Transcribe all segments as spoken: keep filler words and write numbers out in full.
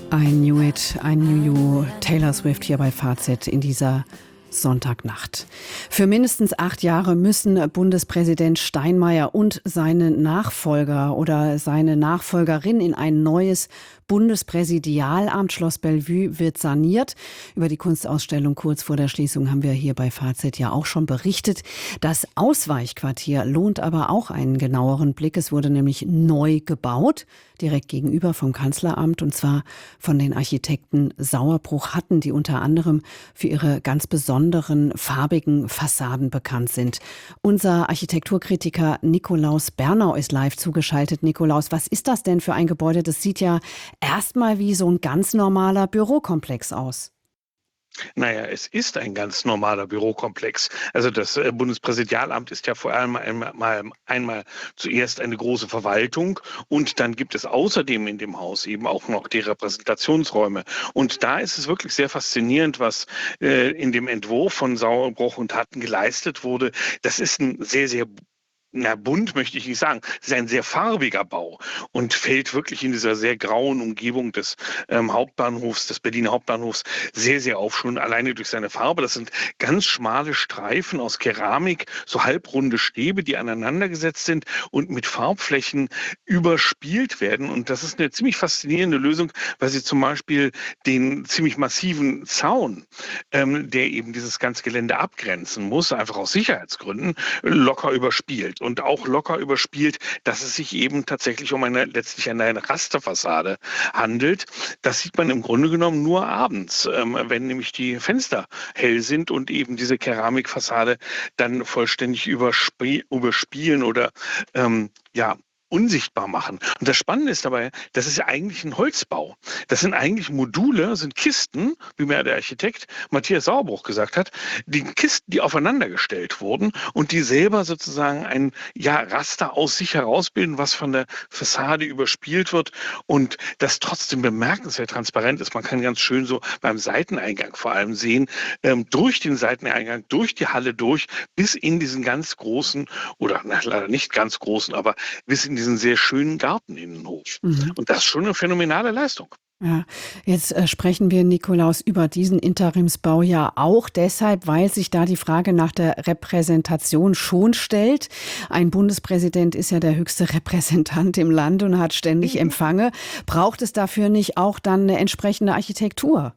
Ein New It, ein New You, Taylor Swift hier bei Fazit in dieser Sonntagnacht. Für mindestens acht Jahre müssen Bundespräsident Steinmeier und seine Nachfolger oder seine Nachfolgerin in ein neues Bundespräsidialamt. Schloss Bellevue wird saniert. Über die Kunstausstellung kurz vor der Schließung haben wir hier bei Fazit ja auch schon berichtet. Das Ausweichquartier lohnt aber auch einen genaueren Blick. Es wurde nämlich neu gebaut, direkt gegenüber vom Kanzleramt, und zwar von den Architekten Sauerbruch-Hatten, die unter anderem für ihre ganz besonderen farbigen Fassaden bekannt sind. Unser Architekturkritiker Nikolaus Bernau ist live zugeschaltet. Nikolaus, was ist das denn für ein Gebäude? Das sieht ja erstmal wie so ein ganz normaler Bürokomplex aus. Naja, es ist ein ganz normaler Bürokomplex. Also das äh, Bundespräsidialamt ist ja vor allem einmal, einmal zuerst eine große Verwaltung, und dann gibt es außerdem in dem Haus eben auch noch die Repräsentationsräume. Und da ist es wirklich sehr faszinierend, was äh, in dem Entwurf von Sauerbruch und Hatten geleistet wurde. Das ist ein sehr, sehr Na, bunt möchte ich nicht sagen. Es ist ein sehr farbiger Bau und fällt wirklich in dieser sehr grauen Umgebung des ähm, Hauptbahnhofs, des Berliner Hauptbahnhofs, sehr, sehr auf, schon alleine durch seine Farbe. Das sind ganz schmale Streifen aus Keramik, so halbrunde Stäbe, die aneinandergesetzt sind und mit Farbflächen überspielt werden. Und das ist eine ziemlich faszinierende Lösung, weil sie zum Beispiel den ziemlich massiven Zaun, ähm, der eben dieses ganze Gelände abgrenzen muss, einfach aus Sicherheitsgründen, locker überspielt. Und auch locker überspielt, dass es sich eben tatsächlich um eine letztlich eine Rasterfassade handelt. Das sieht man im Grunde genommen nur abends, ähm, wenn nämlich die Fenster hell sind und eben diese Keramikfassade dann vollständig überspie- überspielen oder ähm, ja unsichtbar machen. Und das Spannende ist dabei, das ist ja eigentlich ein Holzbau. Das sind eigentlich Module, sind Kisten, wie mir der Architekt Matthias Sauerbruch gesagt hat, die Kisten, die aufeinandergestellt wurden und die selber sozusagen ein ja, Raster aus sich herausbilden, was von der Fassade überspielt wird und das trotzdem bemerkenswert transparent ist. Man kann ganz schön so beim Seiteneingang vor allem sehen, ähm, durch den Seiteneingang, durch die Halle durch, bis in diesen ganz großen, oder na, leider nicht ganz großen, aber bis in diesen sehr schönen Garteninnenhof. Mhm. Und das ist schon eine phänomenale Leistung. Ja, jetzt äh, sprechen wir, Nikolaus, über diesen Interimsbau ja auch deshalb, weil sich da die Frage nach der Repräsentation schon stellt. Ein Bundespräsident ist ja der höchste Repräsentant im Land und hat ständig Empfänge. Braucht es dafür nicht auch dann eine entsprechende Architektur?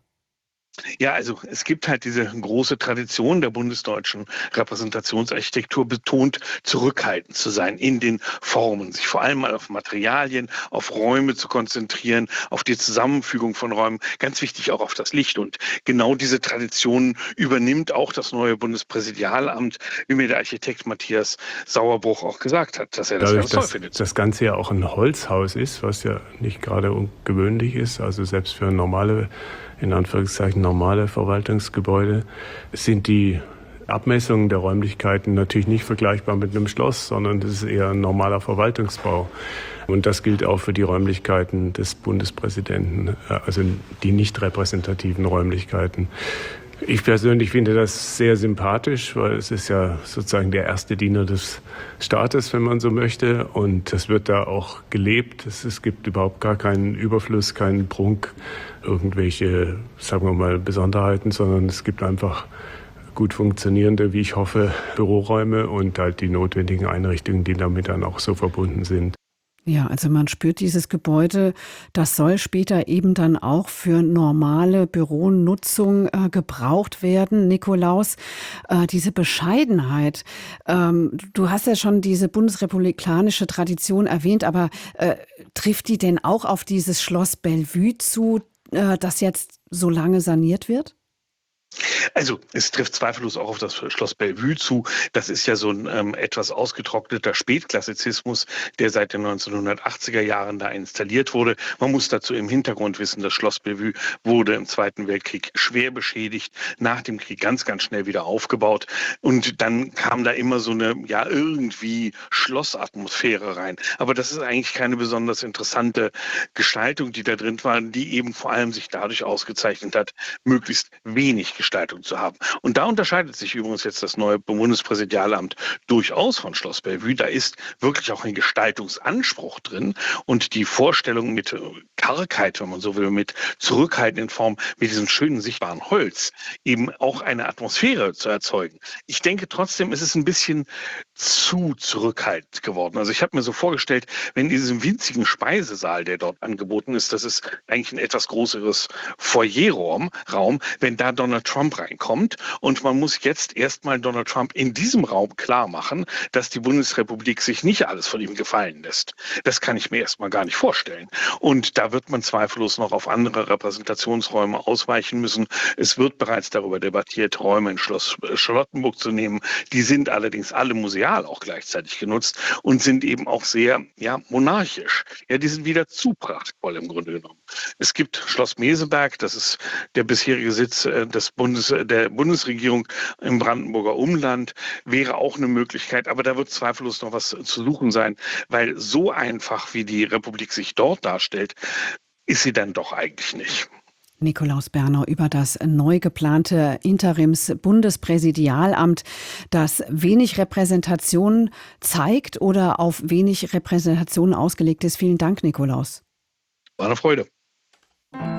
Ja, also es gibt halt diese große Tradition der bundesdeutschen Repräsentationsarchitektur, betont zurückhaltend zu sein in den Formen, sich vor allem mal auf Materialien, auf Räume zu konzentrieren, auf die Zusammenfügung von Räumen, ganz wichtig auch auf das Licht. Und genau diese Tradition übernimmt auch das neue Bundespräsidialamt, wie mir der Architekt Matthias Sauerbruch auch gesagt hat, dass er das Dadurch, ganz toll dass findet. das Ganze ja auch ein Holzhaus ist, was ja nicht gerade ungewöhnlich ist, also selbst für normale, in Anführungszeichen normale Verwaltungsgebäude, sind die Abmessungen der Räumlichkeiten natürlich nicht vergleichbar mit einem Schloss, sondern das ist eher ein normaler Verwaltungsbau. Und das gilt auch für die Räumlichkeiten des Bundespräsidenten, also die nicht repräsentativen Räumlichkeiten. Ich persönlich finde das sehr sympathisch, weil es ist ja sozusagen der erste Diener des Staates, wenn man so möchte. Und das wird da auch gelebt. Es, es gibt überhaupt gar keinen Überfluss, keinen Prunk, irgendwelche, sagen wir mal, Besonderheiten, sondern es gibt einfach gut funktionierende, wie ich hoffe, Büroräume und halt die notwendigen Einrichtungen, die damit dann auch so verbunden sind. Ja, also man spürt dieses Gebäude, das soll später eben dann auch für normale Büronutzung äh, gebraucht werden. Nikolaus, äh, diese Bescheidenheit, ähm, du hast ja schon diese bundesrepublikanische Tradition erwähnt, aber äh, trifft die denn auch auf dieses Schloss Bellevue zu, äh, das jetzt so lange saniert wird? Also es trifft zweifellos auch auf das Schloss Bellevue zu. Das ist ja so ein ähm, etwas ausgetrockneter Spätklassizismus, der seit den neunzehnhundertachtziger Jahren da installiert wurde. Man muss dazu im Hintergrund wissen, das Schloss Bellevue wurde im Zweiten Weltkrieg schwer beschädigt, nach dem Krieg ganz, ganz schnell wieder aufgebaut. Und dann kam da immer so eine, ja, irgendwie Schlossatmosphäre rein. Aber das ist eigentlich keine besonders interessante Gestaltung, die da drin war, die eben vor allem sich dadurch ausgezeichnet hat, möglichst wenig Gestaltung Ausstattung zu haben. Und da unterscheidet sich übrigens jetzt das neue Bundespräsidialamt durchaus von Schloss Bellevue. Da ist wirklich auch ein Gestaltungsanspruch drin und die Vorstellung mit Kargheit, wenn man so will, mit zurückhaltenden Form, mit diesem schönen sichtbaren Holz, eben auch eine Atmosphäre zu erzeugen. Ich denke trotzdem, es ist ein bisschen zu zurückhaltend geworden. Also ich habe mir so vorgestellt, wenn in diesem winzigen Speisesaal, der dort angeboten ist, das ist eigentlich ein etwas größeres Foyerraum, Raum, wenn da Donald Trump reinkommt und man muss jetzt erstmal Donald Trump in diesem Raum klar machen, dass die Bundesrepublik sich nicht alles von ihm gefallen lässt. Das kann ich mir erstmal gar nicht vorstellen. Und da wird man zweifellos noch auf andere Repräsentationsräume ausweichen müssen. Es wird bereits darüber debattiert, Räume in Schloss Charlottenburg zu nehmen. Die sind allerdings alle museal auch gleichzeitig genutzt und sind eben auch sehr, ja, monarchisch. Ja, die sind wieder zu prachtvoll im Grunde genommen. Es gibt Schloss Meseberg, das ist der bisherige Sitz äh, des Bundes, der Bundesregierung im Brandenburger Umland, wäre auch eine Möglichkeit, aber da wird zweifellos noch was zu suchen sein, weil so einfach, wie die Republik sich dort darstellt, ist sie dann doch eigentlich nicht. Nikolaus Berner über das neu geplante Interims-Bundespräsidialamt, das wenig Repräsentation zeigt oder auf wenig Repräsentation ausgelegt ist. Vielen Dank, Nikolaus. War eine Freude.